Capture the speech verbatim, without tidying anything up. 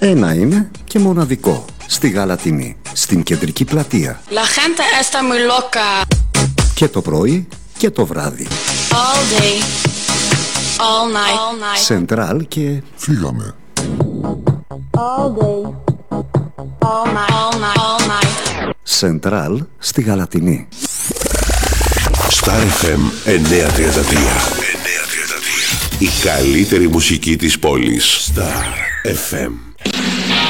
Ένα είναι και μοναδικό. Στη Γαλατινή, στην κεντρική πλατεία. La gente está muy loca. Και το πρωί και το βράδυ. All day, all night, all night. Σεντράλ και... Φύγαμε. All day, all night, all night, all night. Σεντράλ στη Γαλατινή. Star εφ εμ εννιακόσια τριάντα τρία. Η καλύτερη μουσική της πόλης. Star εφ εμ.